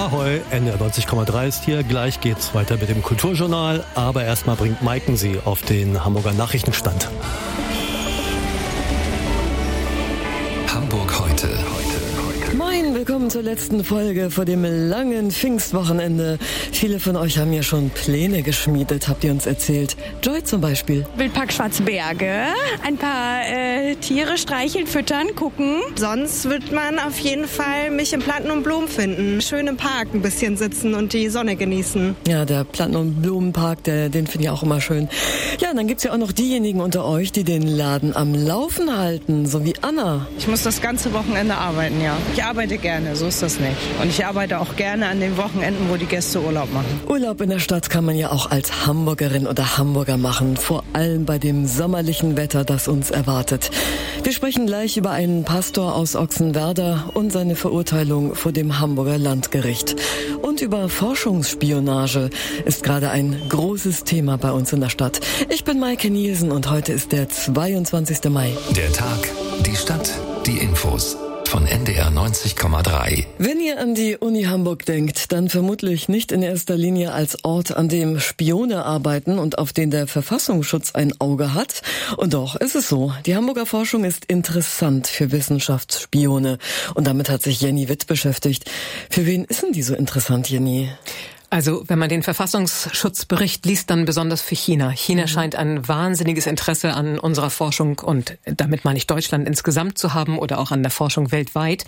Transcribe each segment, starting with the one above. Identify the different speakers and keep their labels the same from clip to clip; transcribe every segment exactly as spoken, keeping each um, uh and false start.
Speaker 1: Ahoi, N D R neunzig Komma drei ist hier. Gleich geht's weiter mit dem Kulturjournal. Aber erstmal bringt Maiken Sie auf den Hamburger Nachrichtenstand.
Speaker 2: Hamburg heute.
Speaker 3: Moin, willkommen zur letzten Folge vor dem langen Pfingstwochenende. Viele von euch haben ja schon Pläne geschmiedet, habt ihr uns erzählt. Joy zum Beispiel.
Speaker 4: Wildpark Schwarzberge, ein paar äh, Tiere streicheln, füttern, gucken.
Speaker 5: Sonst wird man auf jeden Fall mich im Planten und Blumen finden. Schön im Park ein bisschen sitzen und die Sonne genießen.
Speaker 3: Ja, der Planten- und Blumenpark, der, den finde ich auch immer schön. Ja, und dann gibt's ja auch noch diejenigen unter euch, die den Laden am Laufen halten, so wie Anna.
Speaker 6: Ich muss das ganze Wochenende arbeiten, ja. Ich arbeite gerne, so ist das nicht. Und ich arbeite auch gerne an den Wochenenden, wo die Gäste Urlaub machen.
Speaker 3: Urlaub in der Stadt kann man ja auch als Hamburgerin oder Hamburger machen, vor allem bei dem sommerlichen Wetter, das uns erwartet. Wir sprechen gleich über einen Pastor aus Ochsenwerder und seine Verurteilung vor dem Hamburger Landgericht. Und über Forschungsspionage ist gerade ein großes Thema bei uns in der Stadt. Ich bin Maike Nielsen und heute ist der zweiundzwanzigster Mai.
Speaker 2: Der Tag, die Stadt, die Infos. Von N D R neunzig Komma drei.
Speaker 3: Wenn ihr an die Uni Hamburg denkt, dann vermutlich nicht in erster Linie als Ort, an dem Spione arbeiten und auf den der Verfassungsschutz ein Auge hat. Und doch ist es so. Die Hamburger Forschung ist interessant für Wissenschaftsspione. Und damit hat sich Jenny Witt beschäftigt. Für wen ist denn die so interessant, Jenny?
Speaker 7: Also, wenn man den Verfassungsschutzbericht liest, dann besonders für China. China mhm. scheint ein wahnsinniges Interesse an unserer Forschung und damit meine ich Deutschland insgesamt zu haben oder auch an der Forschung weltweit.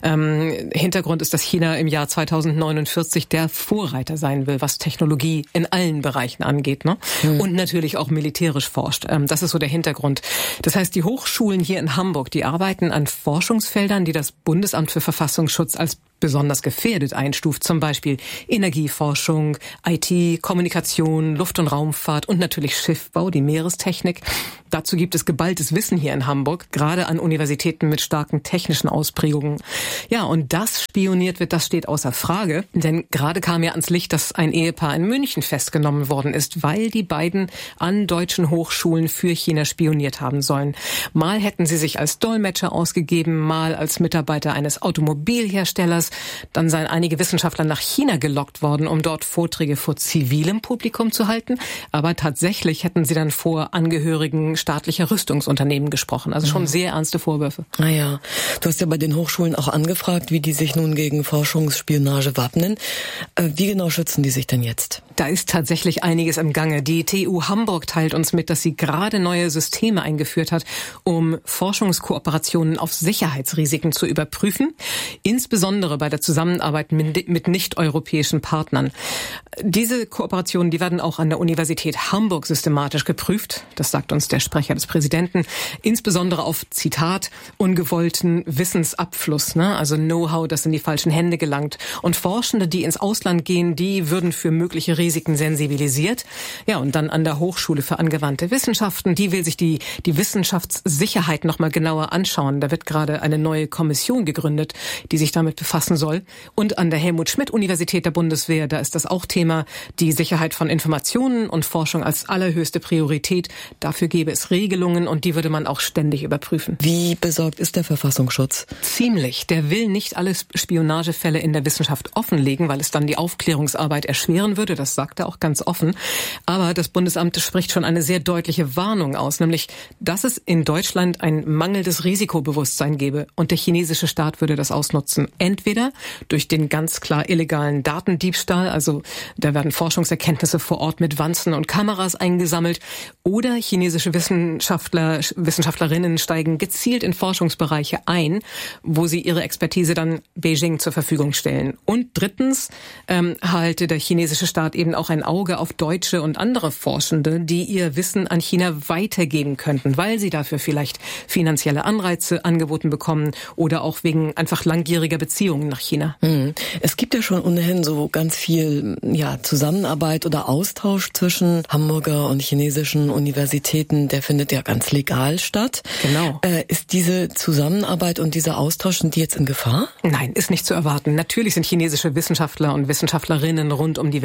Speaker 7: Ähm, Hintergrund ist, dass China im Jahr zweitausendneunundvierzig der Vorreiter sein will, was Technologie in allen Bereichen angeht, ne? Mhm. Und natürlich auch militärisch forscht. Ähm, das ist so der Hintergrund. Das heißt, die Hochschulen hier in Hamburg, die arbeiten an Forschungsfeldern, die das Bundesamt für Verfassungsschutz als besonders gefährdet einstuft, zum Beispiel Energieforschung, I T, Kommunikation, Luft- und Raumfahrt und natürlich Schiffbau, die Meerestechnik. Dazu gibt es geballtes Wissen hier in Hamburg, gerade an Universitäten mit starken technischen Ausprägungen. Ja, und das spioniert wird, das steht außer Frage, denn gerade kam ja ans Licht, dass ein Ehepaar in München festgenommen worden ist, weil die beiden an deutschen Hochschulen für China spioniert haben sollen. Mal hätten sie sich als Dolmetscher ausgegeben, mal als Mitarbeiter eines Automobilherstellers. Dann seien einige Wissenschaftler nach China gelockt worden, um dort Vorträge vor zivilem Publikum zu halten. Aber tatsächlich hätten sie dann vor Angehörigen staatlicher Rüstungsunternehmen gesprochen. Also schon sehr ernste Vorwürfe.
Speaker 3: Naja, du hast ja bei den Hochschulen auch angefragt, wie die sich nun gegen Forschungsspionage wappnen. Wie genau schützen die sich denn jetzt?
Speaker 7: Da ist tatsächlich einiges im Gange. Die T U Hamburg teilt uns mit, dass sie gerade neue Systeme eingeführt hat, um Forschungskooperationen auf Sicherheitsrisiken zu überprüfen. Insbesondere bei der Zusammenarbeit mit nicht-europäischen Partnern. Diese Kooperationen, die werden auch an der Universität Hamburg systematisch geprüft. Das sagt uns der Sprecher des Präsidenten. Insbesondere auf, Zitat, ungewollten Wissensabfluss, ne? Also Know-how, das in die falschen Hände gelangt. Und Forschende, die ins Ausland gehen, die würden für mögliche Risiken sensibilisiert. Ja, und dann an der Hochschule für angewandte Wissenschaften, die will sich die, die Wissenschaftssicherheit nochmal genauer anschauen. Da wird gerade eine neue Kommission gegründet, die sich damit befassen soll. Und an der Helmut-Schmidt-Universität der Bundeswehr, da ist das auch Thema, die Sicherheit von Informationen und Forschung als allerhöchste Priorität. Dafür gäbe es Regelungen und die würde man auch ständig überprüfen.
Speaker 3: Wie besorgt ist der Verfassungsschutz?
Speaker 7: Ziemlich. Der will nicht alle Spionagefälle in der Wissenschaft offenlegen, weil es dann die Aufklärungsarbeit erschweren würde. Das sagt er auch ganz offen. Aber das Bundesamt spricht schon eine sehr deutliche Warnung aus, nämlich, dass es in Deutschland ein mangelndes Risikobewusstsein gäbe und der chinesische Staat würde das ausnutzen. Entweder durch den ganz klar illegalen Datendiebstahl, also da werden Forschungserkenntnisse vor Ort mit Wanzen und Kameras eingesammelt, oder chinesische Wissenschaftler, Wissenschaftlerinnen steigen gezielt in Forschungsbereiche ein, wo sie ihre Expertise dann Beijing zur Verfügung stellen. Und drittens ähm, halte der chinesische Staat eben auch ein Auge auf Deutsche und andere Forschende, die ihr Wissen an China weitergeben könnten, weil sie dafür vielleicht finanzielle Anreize angeboten bekommen oder auch wegen einfach langjähriger Beziehungen nach China.
Speaker 3: Es gibt ja schon ohnehin so ganz viel ja, Zusammenarbeit oder Austausch zwischen Hamburger und chinesischen Universitäten. Der findet ja ganz legal statt.
Speaker 7: Genau.
Speaker 3: Äh, ist diese Zusammenarbeit und dieser Austausch, sind die jetzt in Gefahr?
Speaker 7: Nein, ist nicht zu erwarten. Natürlich sind chinesische Wissenschaftler und Wissenschaftlerinnen rund um die Welt vernetzt.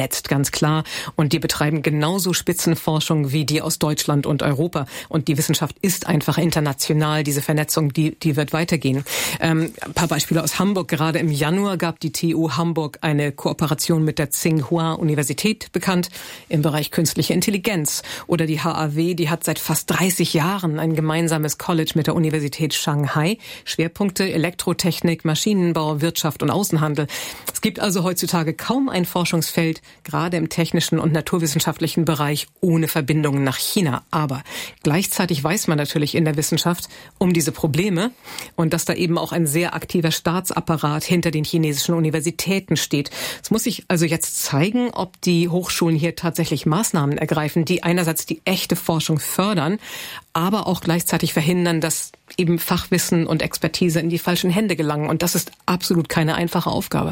Speaker 7: vernetzt, ganz klar. Und die betreiben genauso Spitzenforschung wie die aus Deutschland und Europa. Und die Wissenschaft ist einfach international. Diese Vernetzung, die, die wird weitergehen. Ähm, ein paar Beispiele aus Hamburg. Gerade im Januar gab die T U Hamburg eine Kooperation mit der Tsinghua-Universität bekannt im Bereich künstliche Intelligenz. Oder die H A W, die hat seit fast dreißig Jahren ein gemeinsames College mit der Universität Shanghai. Schwerpunkte Elektrotechnik, Maschinenbau, Wirtschaft und Außenhandel. Es gibt also heutzutage kaum ein Forschungsfeld, gerade im technischen und naturwissenschaftlichen Bereich, ohne Verbindungen nach China. Aber gleichzeitig weiß man natürlich in der Wissenschaft um diese Probleme und dass da eben auch ein sehr aktiver Staatsapparat hinter den chinesischen Universitäten steht. Es muss sich also jetzt zeigen, ob die Hochschulen hier tatsächlich Maßnahmen ergreifen, die einerseits die echte Forschung fördern, aber auch gleichzeitig verhindern, dass eben Fachwissen und Expertise in die falschen Hände gelangen. Und das ist absolut keine einfache Aufgabe.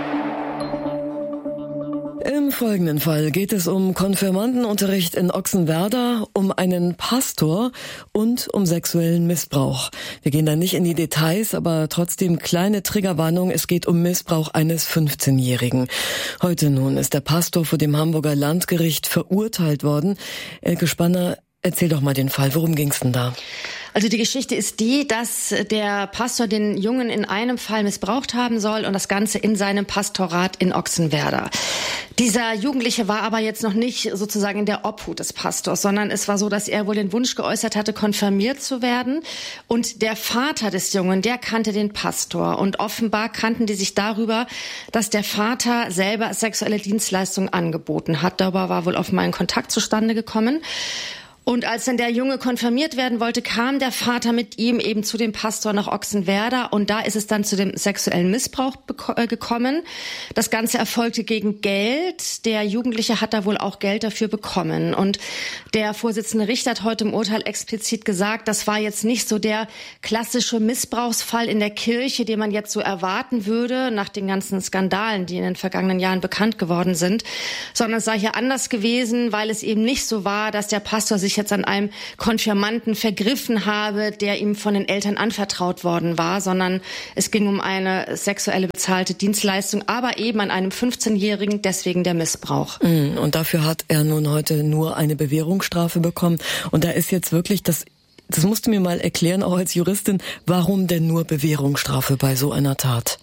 Speaker 3: Im folgenden Fall geht es um Konfirmandenunterricht in Ochsenwerder, um einen Pastor und um sexuellen Missbrauch. Wir gehen da nicht in die Details, aber trotzdem kleine Triggerwarnung, es geht um Missbrauch eines fünfzehnjährigen. Heute nun ist der Pastor vor dem Hamburger Landgericht verurteilt worden. Elke Spanner, erzähl doch mal den Fall, worum ging's denn da?
Speaker 8: Also die Geschichte ist die, dass der Pastor den Jungen in einem Fall missbraucht haben soll und das Ganze in seinem Pastorat in Ochsenwerder. Dieser Jugendliche war aber jetzt noch nicht sozusagen in der Obhut des Pastors, sondern es war so, dass er wohl den Wunsch geäußert hatte, konfirmiert zu werden. Und der Vater des Jungen, der kannte den Pastor. Und offenbar kannten die sich darüber, dass der Vater selber sexuelle Dienstleistungen angeboten hat. Darüber war wohl offenbar ein Kontakt zustande gekommen. Und als dann der Junge konfirmiert werden wollte, kam der Vater mit ihm eben zu dem Pastor nach Ochsenwerder. Und da ist es dann zu dem sexuellen Missbrauch gekommen. Das Ganze erfolgte gegen Geld. Der Jugendliche hat da wohl auch Geld dafür bekommen. Und der Vorsitzende Richter hat heute im Urteil explizit gesagt, das war jetzt nicht so der klassische Missbrauchsfall in der Kirche, den man jetzt so erwarten würde, nach den ganzen Skandalen, die in den vergangenen Jahren bekannt geworden sind, sondern es sei hier anders gewesen, weil es eben nicht so war, dass der Pastor sich jetzt an einem Konfirmanden vergriffen habe, der ihm von den Eltern anvertraut worden war, sondern es ging um eine sexuelle bezahlte Dienstleistung, aber eben an einem fünfzehnjährigen, deswegen der Missbrauch.
Speaker 3: Und dafür hat er nun heute nur eine Bewährungsstrafe bekommen. Und da ist jetzt wirklich das, das musst du mir mal erklären, auch als Juristin, warum denn nur Bewährungsstrafe bei so einer Tat?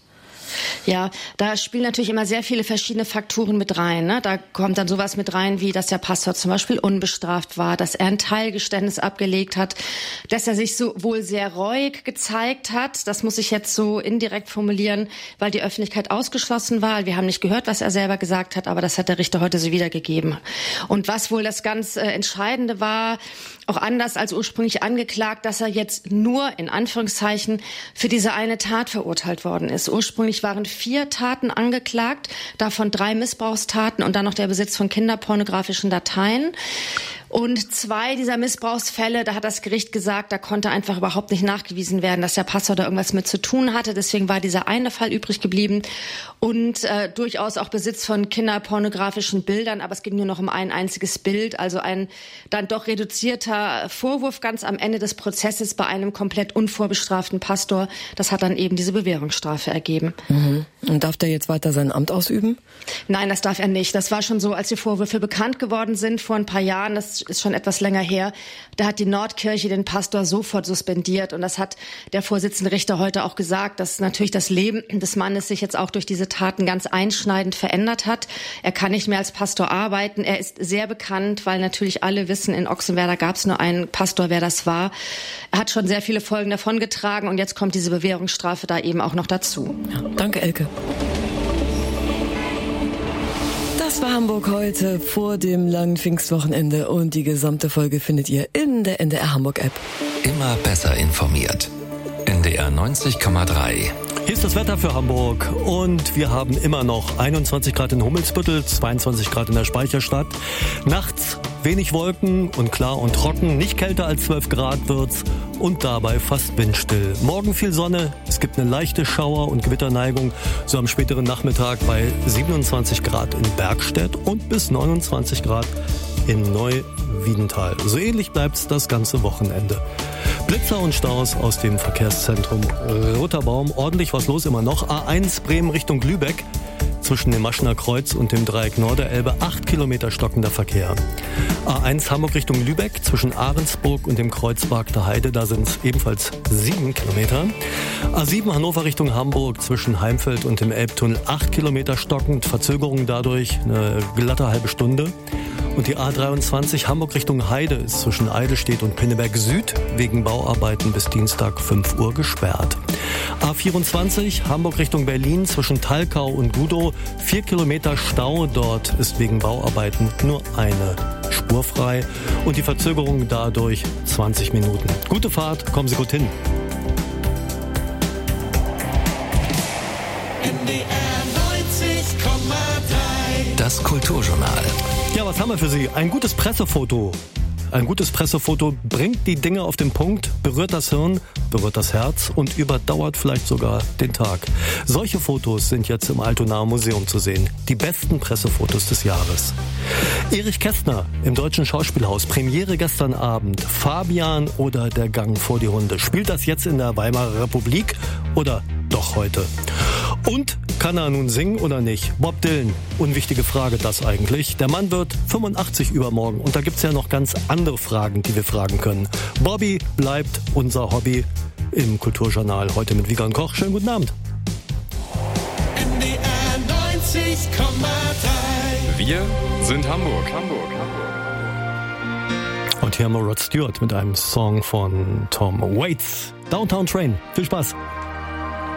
Speaker 8: Ja, da spielen natürlich immer sehr viele verschiedene Faktoren mit rein. Ne? Da kommt dann sowas mit rein, wie dass der Pastor zum Beispiel unbestraft war, dass er ein Teilgeständnis abgelegt hat, dass er sich so wohl sehr reuig gezeigt hat. Das muss ich jetzt so indirekt formulieren, weil die Öffentlichkeit ausgeschlossen war. Wir haben nicht gehört, was er selber gesagt hat, aber das hat der Richter heute so wiedergegeben. Und was wohl das ganz äh, Entscheidende war, auch anders als ursprünglich angeklagt, dass er jetzt nur in Anführungszeichen für diese eine Tat verurteilt worden ist. Ursprünglich waren vier Taten angeklagt, davon drei Missbrauchstaten und dann noch der Besitz von kinderpornografischen Dateien. Und zwei dieser Missbrauchsfälle, da hat das Gericht gesagt, da konnte einfach überhaupt nicht nachgewiesen werden, dass der Pastor da irgendwas mit zu tun hatte. Deswegen war dieser eine Fall übrig geblieben und äh, durchaus auch Besitz von kinderpornografischen Bildern. Aber es ging nur noch um ein einziges Bild, also ein dann doch reduzierter Vorwurf ganz am Ende des Prozesses bei einem komplett unvorbestraften Pastor. Das hat dann eben diese Bewährungsstrafe ergeben.
Speaker 3: Mhm. Und darf der jetzt weiter sein Amt ausüben?
Speaker 8: Nein, das darf er nicht. Das war schon so, als die Vorwürfe bekannt geworden sind vor ein paar Jahren. Das ist schon etwas länger her. Da hat die Nordkirche den Pastor sofort suspendiert. Und das hat der Vorsitzende Richter heute auch gesagt, dass natürlich das Leben des Mannes sich jetzt auch durch diese Taten ganz einschneidend verändert hat. Er kann nicht mehr als Pastor arbeiten. Er ist sehr bekannt, weil natürlich alle wissen, in Ochsenwerder gab es nur einen Pastor, wer das war. Er hat schon sehr viele Folgen davongetragen. Und jetzt kommt diese Bewährungsstrafe da eben auch noch dazu.
Speaker 3: Ja, danke, Elke. Das war Hamburg heute vor dem langen Pfingstwochenende und die gesamte Folge findet ihr in der N D R Hamburg App.
Speaker 2: Immer besser informiert. N D R neunzig Komma drei.
Speaker 1: Hier ist das Wetter für Hamburg und wir haben immer noch einundzwanzig Grad in Hummelsbüttel, zweiundzwanzig Grad in der Speicherstadt. Nachts wenig Wolken und klar und trocken, nicht kälter als zwölf Grad wird's und dabei fast windstill. Morgen viel Sonne, es gibt eine leichte Schauer- und Gewitterneigung, so am späteren Nachmittag bei siebenundzwanzig Grad in Bergstedt und bis neunundzwanzig Grad in Neuwiedental. So ähnlich bleibt's das ganze Wochenende. Blitzer und Staus aus dem Verkehrszentrum Roter Baum. Ordentlich was los immer noch. A eins Bremen Richtung Lübeck. zwischen dem Maschener Kreuz und dem Dreieck Norderelbe acht Kilometer stockender Verkehr. A eins Hamburg Richtung Lübeck zwischen Ahrensburg und dem Kreuz Wagter Heide, da sind es ebenfalls sieben Kilometer. A sieben Hannover Richtung Hamburg zwischen Heimfeld und dem Elbtunnel acht Kilometer stockend, Verzögerung dadurch eine glatte halbe Stunde. Und die A dreiundzwanzig Hamburg Richtung Heide ist zwischen Eidelstedt und Pinneberg Süd wegen Bauarbeiten bis Dienstag fünf Uhr gesperrt. A vierundzwanzig Hamburg Richtung Berlin zwischen Talkau und Gudow vier Kilometer Stau. Dort ist wegen Bauarbeiten nur eine Spur frei und die Verzögerung dadurch zwanzig Minuten. Gute Fahrt, kommen Sie gut hin.
Speaker 2: N D R neunzig Komma drei. Das Kulturjournal.
Speaker 1: Ja, was haben wir für Sie? Ein gutes Pressefoto. Ein gutes Pressefoto bringt die Dinge auf den Punkt, berührt das Hirn, berührt das Herz und überdauert vielleicht sogar den Tag. Solche Fotos sind jetzt im Altonaer Museum zu sehen. Die besten Pressefotos des Jahres. Erich Kästner im Deutschen Schauspielhaus. Premiere gestern Abend. Fabian oder Der Gang vor die Hunde. Spielt das jetzt in der Weimarer Republik oder doch heute? Und kann er nun singen oder nicht? Bob Dylan, unwichtige Frage das eigentlich. Der Mann wird fünfundachtzig übermorgen und da gibt's ja noch ganz andere Fragen, die wir fragen können. Bobby bleibt unser Hobby im Kulturjournal. Heute mit Wiegald Koch. Schönen guten Abend.
Speaker 2: N D R neunzig Komma drei.
Speaker 9: Wir sind Hamburg. Hamburg.
Speaker 1: Und hier haben wir Rod Stewart mit einem Song von Tom Waits. Downtown Train. Viel Spaß.